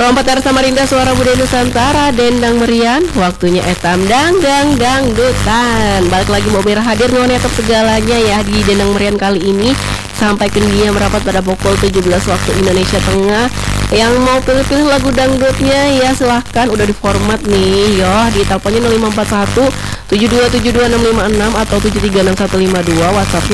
102,4 Samarinda, suara budaya Nusantara, dendang merian, waktunya etam dangdang dangdutan. Balik lagi Mbak Mira hadir ngonetop segalanya ya di dendang merian kali ini. Sampai dunia merapat pada pukul 17 waktu Indonesia Tengah. Yang mau pilih-pilih lagu dangdutnya ya silahkan, udah di format nih yo, di teleponnya 0541 7272656 atau 7365152, WhatsAppnya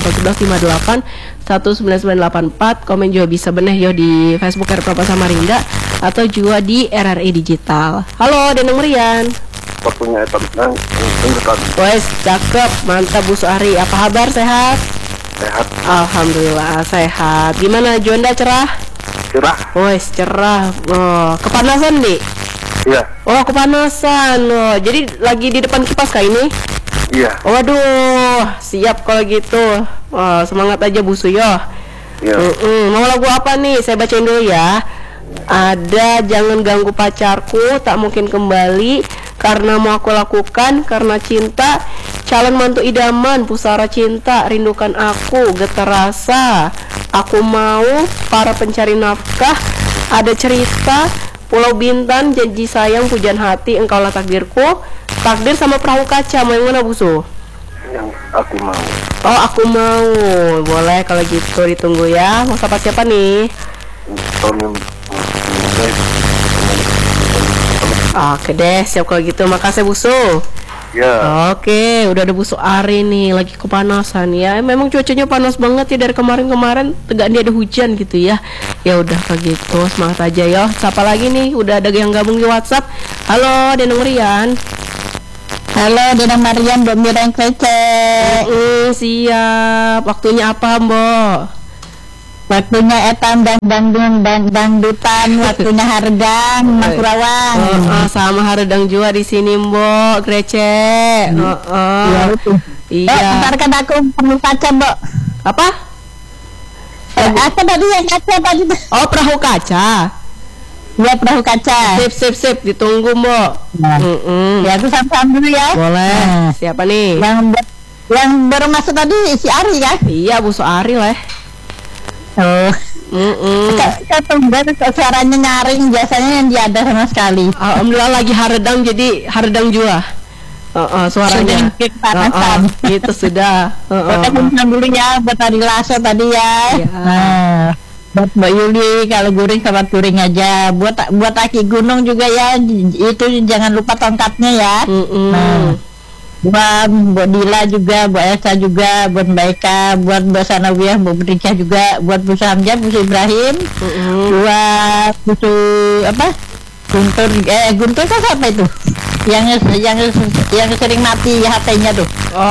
081158 19984. Komen juga bisa beneh yo di Facebook RPP Samarinda atau juga di RRI Digital. Halo Dendang Merian. Waktunya tentang Wes, cakep, mantap Bu Suari. Apa kabar, sehat? sehat, Alhamdulillah sehat. Gimana Jonda, cerah? cerah, Wes, cerah. Oh, kepanasan nih? iya, Oh, kepanasan. Oh, jadi lagi di depan kipas kah ini? iya, Waduh, siap kalau gitu. Oh, semangat aja Bu Suyo. iya. Mau lagu apa nih? Saya bacain dulu ya. Ada Jangan Ganggu Pacarku, Tak Mungkin Kembali, Karena Mau Aku Lakukan, Karena Cinta, Calon Mantu Idaman, Pusara Cinta, Rindukan Aku, Getar Rasa, Aku Mau, Para Pencari Nafkah, Ada Cerita, Pulau Bintan, Janji Sayang, Pujian Hati, Engkaulah Takdirku, Takdir sama Perahu Kaca. Mau yang mana Bu Su? Yang aku mau. Oh, Aku Mau. Boleh kalau gitu, ditunggu ya. Mau sapa siapa nih? Tahun Oke deh, siap kalau gitu. Makasih Bu Su. ya, Oke, udah ada Bu Suari nih, lagi kepanasan ya. Memang cuacanya panas banget ya dari kemarin-kemarin. Tegak dia ada hujan gitu ya. Ya udah kalau gitu, semangat aja ya. Siapa lagi nih? Udah ada yang gabung di WhatsApp. Halo, Dendang Merian. Halo, Dendang Marian, Mbak Mira yang kece. Siap. Waktunya apa, Mbok? Waktunya etam dangdutan, waktunya hardang, Makurawang. Sama haredang juga di sini, Mbok. Grece. Iya, itu. Iya. Bentar kan aku perlu kaca, Mbak. Apa? Aku tadi yang kaca tadi. Oh, Perahu Kaca. Ya, perahu kaca. Sip. Ditunggu, Mbok. Nah, ya aku sam-sam dulu ya. Boleh. Nah, Siapa nih? yang baru masuk tadi si Ari kan? Iya, Bu Suari lah. Oh. Ketumben suaranya nyaring, biasanya yang dia ada sama sekali. Alhamdulillah lagi haredang, jadi haredang juga. Suaranya. Sudah kepanasan. Gitu sudah. Kita bintang dulu ya buat Ari Lasso tadi ya. Ya. Nah, buat Mbak Yuli kalau guring sama guring aja. Buat Aki Gunung juga ya. Itu jangan lupa tongkatnya ya. Nah, buat Dila juga, buat Elsa juga, buat Mbak Eka, buat Mbak Sanawiyah, Mbak Berikah juga, buat Bu Samja, Bu Ibrahim, buat Bu apa? Guntur kan apa itu? Yang sering mati HP-nya tuh.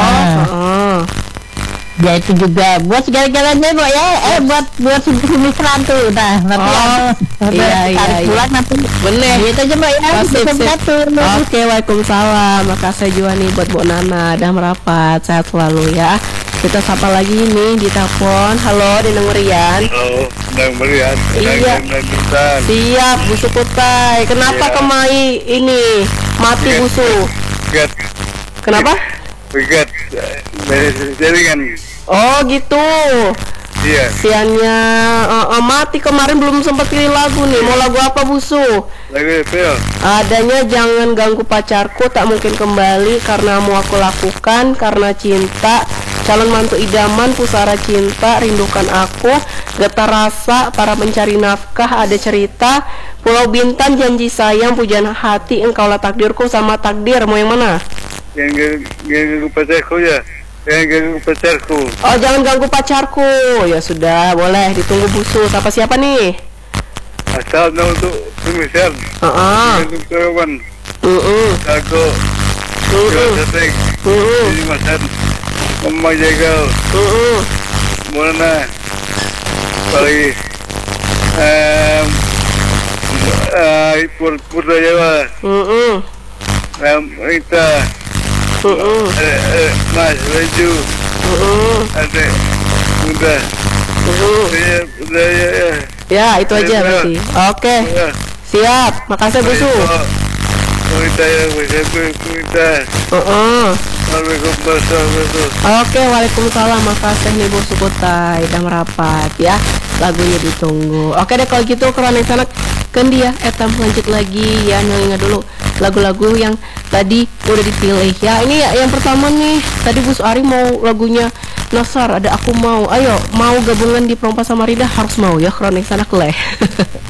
Ya itu juga buat segala-galanya Bu ya. Buat semistran tuh. Nah, nanti iya. pulang nanti. Bener. Gitu aja Mbak ya. Sip. Sip. Oke, Waalaikumsalam. Makasih juga nih buat Bu Nana dan merapat. Sehat selalu ya. Kita sapa lagi nih di telepon. Halo, Dendang Merian. halo, Dendang Merian, Iya. dangdutan. Siap, Bu Sukutai. Kenapa Iya. Kemai ini mati Iya. Bu Su? Begat, Kenapa? begat, dari jaringan. Oh gitu. Iya, Siannya mati kemarin, belum sempat pilih lagu nih. Mau lagu apa Bu Su? lagi Phil. Adanya Jangan Ganggu Pacarku, Tak Mungkin Kembali, Karena Mau Aku Lakukan, Karena Cinta, Calon Mantu Idaman, Pusara Cinta, Rindukan Aku, Getar Rasa, Para Pencari Nafkah, Ada Cerita, Pulau Bintan, Janji Sayang, Pujian Hati, Engkaulah Takdirku, sama Takdir. Mau yang mana? Yang ganggu pacarku ya, yang ganggu pacarku. Oh, Jangan Ganggu Pacarku. Ya sudah, boleh ditunggu Bu Su. Siapa nih? Asal untuk pemirsa, untuk kawan, aku, Jatek, ini masan, Mama Jagal, Mona, apalagi, Purda Jawa, Rita, Mas Raju, ada Bunda, Bunda ya. Ya, itu aja berarti. Oke, siap. Makasih Bu Su. Minta ya, minta. Oke, Waalaikumsalam. Makasih nih Bu Sukutai dan merapat ya. lagunya ditunggu. Oke deh kalau gitu Kronik Sanak kendi ya, etam lanjut lagi ya, ngelinga dulu lagu-lagu yang tadi udah dipilih ya. Ini ya yang pertama nih, tadi Bus Ari mau lagunya Nasar, ada Aku Mau. Ayo, mau gabungan di Perompak Samarinda harus mau ya, Kronik Sanak leh.